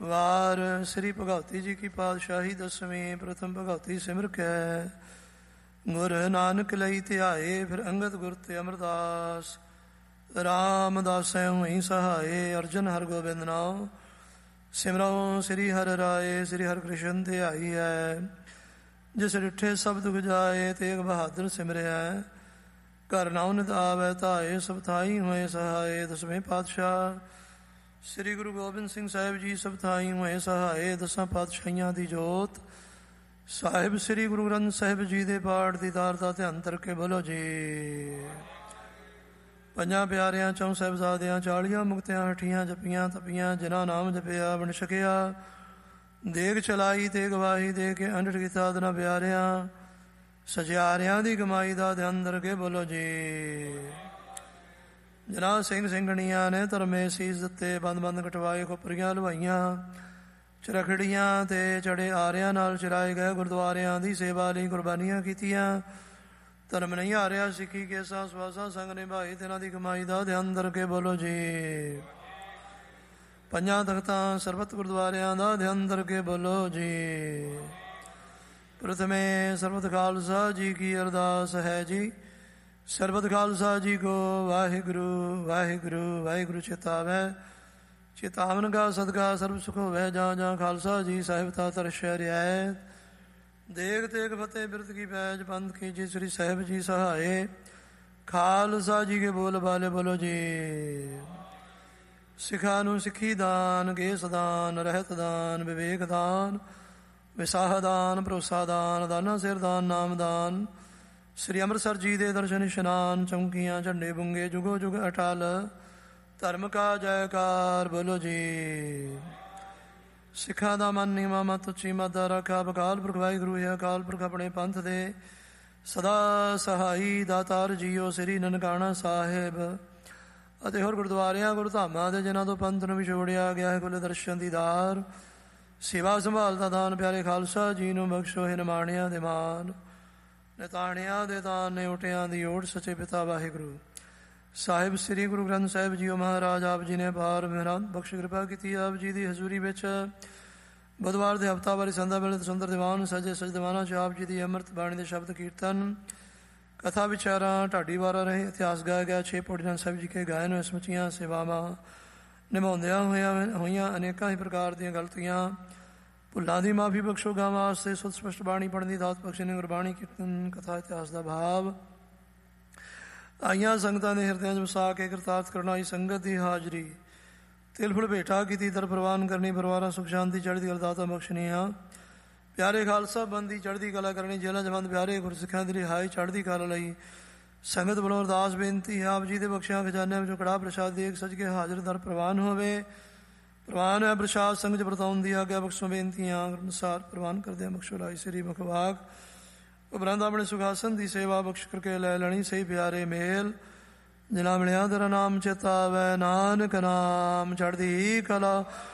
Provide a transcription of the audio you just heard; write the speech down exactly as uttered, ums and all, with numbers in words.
ਵਾਰ ਸ੍ਰੀ ਭਗਵਤੀ ਜੀ ਕੀ ਪਾਤਸ਼ਾਹੀ ਦਸਵੀਂ। ਪ੍ਰਥਮ ਭਗਵਤੀ ਸਿਮਰ ਕੈ ਗੁਰ ਨਾਨਕ ਲਈ ਧਿਆਏ। ਫਿਰ ਅੰਗਦ ਗੁਰ ਤੇ ਅਮਰਦਾਸ ਰਾਮਦਾਸੈ ਹੋਈ ਸਹਾਏ। ਅਰਜਨ ਹਰ ਗੋਬਿੰਦ ਨਾਮ ਸਿਮਰੋ ਸ੍ਰੀ ਹਰਿ ਰਾਏ। ਸ੍ਰੀ ਹਰਿ ਕ੍ਰਿਸ਼ਨ ਧਿਆਈ ਹੈ ਜਿਸ ਡਿਠੇ ਸਭ ਦੁਖ ਜਾਏ। ਤੇਗ ਬਹਾਦਰ ਸਿਮਰਿਆ ਘਰ ਨਾਉ ਨਿਤ ਆਵੈ ਧਾਏ। ਸਭ ਥਾਈ ਹੋਏ ਸਹਾਏ। ਦਸਵੇਂ ਪਾਤਸ਼ਾਹ ਸ੍ਰੀ ਗੁਰੂ ਗੋਬਿੰਦ ਸਿੰਘ ਸਾਹਿਬ ਜੀ ਸਭ ਥਾਈ ਹੋਏ ਸਹਾਏ। ਦਸਾਂ ਪਾਤਸ਼ਾਹੀਆਂ ਦੀ ਜੋਤ ਸਾਹਿਬ ਸ੍ਰੀ ਗੁਰੂ ਗ੍ਰੰਥ ਸਾਹਿਬ ਜੀ ਦੇ ਪਾਠ ਦੀਦਾਰ ਦਾ ਧਿਆਨ ਕਰਕੇ ਬੋਲੋ ਜੀ। ਪੰਜਾਂ ਪਿਆਰਿਆਂ ਚੌਂ ਸਾਹਿਬਜ਼ਾਦਿਆਂ ਚਾਲੀਆਂ ਮੁਕਤਿਆਂ ਹਠੀਆਂ ਜਪੀਆਂ ਤਪੀਆਂ ਜਿਨ੍ਹਾਂ ਨਾਮ ਜਪਿਆ ਬਣ ਸਕਿਆ। ਦੇਗ ਚਲਾਈ ਤੇ ਗਵਾਹੀ ਦੇ ਕੇ ਅੰਡਟ ਕੀਤਾ ਦਨਾ ਪਿਆਰਿਆਂ ਸਜਿਆਰਿਆਂ ਦੀ ਕਮਾਈ ਦਾ ਧਿਆਨ ਕਰਕੇ ਬੋਲੋ ਜੀ। ਜਿਨ੍ਹਾਂ ਸਿੰਘ ਸਿੰਘਣੀਆਂ ਨੇ ਧਰਮੇ ਸੀਸ ਦਿੱਤੇ ਬੰਦ ਬੰਦ ਕਟਵਾਏ ਖੋਪਰੀਆਂ ਲਵਾਈਆਂ ਚਰਖੜੀਆਂ ਤੇ ਚੜੇ ਆਰਿਆਂ ਨਾਲ ਚਰਾਏ ਗਏ ਗੁਰਦੁਆਰਿਆਂ ਦੀ ਸੇਵਾ ਲਈ ਕੁਰਬਾਨੀਆਂ ਕੀਤੀਆਂ। ਧਰਮ ਨਹੀਂ ਹਾਰਿਆ ਸਿੱਖੀ ਕੇਸਾ ਸਵਾਸਾ ਸੰਗ ਨਿਭਾਈ ਤਿਨਾਂ ਦੀ ਕਮਾਈ ਦਾ ਧਿਆਨ ਕਰਕੇ ਬੋਲੋ ਜੀ। ਪੰਜਾਂ ਤਖਤਾਂ ਸਰਬਤ ਗੁਰਦੁਆਰਿਆਂ ਦਾ ਧਿਆਨ ਕਰਕੇ ਬੋਲੋ ਜੀ। ਪ੍ਰਥਮੇ ਸਰਬਤ ਖਾਲਸਾ ਜੀ ਕੀ ਅਰਦਾਸ ਹੈ ਜੀ। ਸਰਬਤ ਖਾਲਸਾ ਜੀ ਕੋ ਵਾਹਿਗੁਰੂ ਵਾਹਿਗੁਰੂ ਵਾਹਿਗੁਰੂ ਚੇਤਾਵੈ। ਚੇਤਾਵਨ ਕਾ ਸਦਕਾ ਸਰਬ ਸੁਖ ਹੋਵੈ। ਜਾਂ ਜਾਂ ਖਾਲਸਾ ਜੀ ਸਾਹਿਬ ਤਾ ਤਰਸ਼ੈ ਰਿਆਇਤ। ਦੇਗ ਤੇਗ ਫਤਿਹ ਬਿਰਤ ਕੀ ਪੈਜ ਪੰਥ ਕੀ ਜੀ ਸ੍ਰੀ ਸਾਹਿਬ ਜੀ ਸਹਾਏ। ਖਾਲਸਾ ਜੀ ਕੇ ਬੋਲ ਬਾਲੇ ਬੋਲੋ ਜੀ। ਸਿੱਖਾਂ ਨੂੰ ਸਿੱਖੀ ਦਾਨ ਕੇਸ ਦਾਨ ਰਹਿਤ ਦਾਨ ਵਿਵੇਕ ਦਾਨ ਵਿਸਾਹ ਦਾਨ ਭਰੋਸਾ ਦਾਨ ਦਾਨਾ ਸਿਰ ਦਾਨ ਨਾਮ ਦਾਨ। ਸ੍ਰੀ ਅੰਮ੍ਰਿਤਸਰ ਜੀ ਦੇ ਦਰਸ਼ਨ ਇਸ਼ਨਾਨ ਚੌਂਕੀਆਂ ਝੰਡੇ ਬੁੰਗੇ ਜੁਗੋ ਜੁਗ ਅਟਲ ਧਰਮ ਕਾ ਜੈਕਾਰ ਬੋਲੋ ਜੀ। ਸਿੱਖਾਂ ਦਾ ਮਨ ਨੀਵਾਂ ਮਤ ਉੱਚੀ ਮਤ ਦਾ ਰੱਖਾ। ਅਕਾਲ ਪੁਰਖ ਵਾਹਿਗੁਰੂ ਹੈ ਅਕਾਲ ਪੁਰਖ ਆਪਣੇ ਪੰਥ ਦੇ ਸਦਾ ਸਹਾਈ ਦਾਤਾਰ ਜੀਓ ਸ੍ਰੀ ਨਨਕਾਣਾ ਸਾਹਿਬ ਅਤੇ ਹੋਰ ਗੁਰਦੁਆਰਿਆਂ ਗੁਰਧਾਮਾਂ ਦੇ ਜਿਨ੍ਹਾਂ ਤੋਂ ਪੰਥ ਨੂੰ ਵਿਛੋੜਿਆ ਗਿਆ ਹੈ ਕੁੱਲ ਦਰਸ਼ਨ ਦੀਦਾਰ ਸੇਵਾ ਸੰਭਾਲ ਦਾ ਦਾਨ ਪਿਆਰੇ ਖਾਲਸਾ ਜੀ ਨੂੰ ਬਖਸ਼ੋ। ਹੈ ਨਿਮਾਣਿਆਂ ਦੇ ਮਾਨ ਨਿਤਾਣਿਆਂ ਦੇ ਦਾਨ ਨੇ ਉਟਿਆਂ ਦੀ ਓਟ ਸੱਚੇ ਪਿਤਾ ਵਾਹਿਗੁਰੂ ਸਾਹਿਬ ਸ੍ਰੀ ਗੁਰੂ ਗ੍ਰੰਥ ਸਾਹਿਬ ਜੀਓ ਮਹਾਰਾਜ ਆਪ ਜੀ ਨੇ ਬਾਰ ਮਿਹਰਾਂ ਬਖਸ਼ ਕਿਰਪਾ ਕੀਤੀ। ਆਪ ਜੀ ਦੀ ਹਜ਼ੂਰੀ ਵਿੱਚ ਬੁੱਧਵਾਰ ਦੇ ਹਫ਼ਤਾਵਾਰੀ ਸੰਧਾ ਵੇਲੇ ਸੁੰਦਰ ਦੀਵਾਨ ਸਜੇ ਸਜ ਦੀਵਾਨਾਂ 'ਚ ਆਪ ਜੀ ਦੀ ਅੰਮ੍ਰਿਤ ਬਾਣੀ ਦੇ ਸ਼ਬਦ ਕੀਰਤਨ ਕਥਾ ਵਿਚਾਰਾਂ ਢਾਡੀ ਵਾਰਾ ਰਹੇ ਇਤਿਹਾਸ ਗਾਇਆ ਗਿਆ। ਛੇ ਪੌੜੀਆਂ ਸਾਹਿਬ ਜੀ ਕੇ ਗਾਇਨ ਹੋਏ ਸਮੁੱਚੀਆਂ ਸੇਵਾਵਾਂ ਨਿਭਾਉਂਦਿਆਂ ਹੋਇਆਂ ਹੋਈਆਂ ਅਨੇਕਾਂ ਹੀ ਪ੍ਰਕਾਰ ਦੀਆਂ ਗਲਤੀਆਂ ਭੁੱਲਾਂ ਦੀ ਮਾਫੀ ਬਖਸ਼ੋ। ਗਾਂ ਵਾਸਤੇ ਸੁਧ ਸਪਸ਼ਟ ਬਾਣੀ ਪੜ੍ਹਨ ਦੀ ਦਾਤ ਬਖਸ਼ੇ ਨੇ। ਗੁਰਬਾਣੀ ਕੀਰਤਨ ਕਥਾ ਇਤਿਹਾਸ ਦਾ ਭਾਵ ਆਈਆਂ ਸੰਗਤਾਂ ਦੇ ਹਿਰਦਿਆਂ 'ਚ ਵਸਾ ਕੇ ਕਰਤਾਰਥ ਕਰਨ ਆਈ ਸੰਗਤ ਦੀ ਹਾਜ਼ਰੀ ਤਿਲ ਫੁਲ ਭੇਟਾ ਕੀਤੀ ਦਰ ਪ੍ਰਵਾਨ ਕਰਨੀ। ਪਰਿਵਾਰਾਂ ਸੁਖ ਸ਼ਾਂਤੀ ਚੜ੍ਹਦੀ ਕਲਾ ਦਾਤਾ ਬਖਸ਼ਣੀਆਂ। ਪਿਆਰੇ ਖਾਲਸਾ ਬੰਦੀ ਚੜ੍ਹਦੀ ਕਲਾ ਕਰਨੀ। ਜੇਲਾਂ ਜਵੰਦ ਪਿਆਰੇ ਗੁਰਸਿੱਖਾਂ ਦੀ ਰਿਹਾਈ ਚੜ੍ਹਦੀ ਕਲਾ ਲਈ ਸੰਗਤ ਵੱਲੋਂ ਅਰਦਾਸ ਬੇਨਤੀ ਹੈ। ਆਪ ਜੀ ਦੇ ਬਖਸ਼ਿਆਂ ਖਜ਼ਾਨਿਆਂ ਵਿੱਚੋਂ ਕੜਾਹ ਪ੍ਰਸ਼ਾਦ ਦੇਖ ਸੱਜ ਕੇ ਹਾਜ਼ਰ ਦਰ ਪ੍ਰਵਾਨ ਹੋਵੇ। ਪ੍ਰਵਾਨ ਹੈ ਪ੍ਰਸ਼ਾਦ ਸੰਗਤ 'ਚ ਵਰਤਾਉਣ ਦੀ ਆਗਿਆ ਬਖਸ਼ੋ। ਬੇਨਤੀਆਂ ਅਨੁਸਾਰ ਪ੍ਰਵਾਨ ਕਰਦਿਆਂ ਬਖਸ਼ੋ ਲਾਈ ਸ੍ਰੀ ਮੁਖਵਾਕ ਉਪਰੰਤ ਆਪਣੇ ਸੁਖਾਸਨ ਦੀ ਸੇਵਾ ਬਖਸ਼ ਕਰਕੇ ਲੈ ਲੈਣੀ। ਸਹੀ ਪਿਆਰੇ ਮੇਲ ਜਿਨ੍ਹਾਂ ਮਿਲਿਆ ਤੇਰਾ ਨਾਮ ਚੇਤਾਵੈ। ਨਾਨਕ ਨਾਮ ਚੜ੍ਹਦੀ ਕਲਾ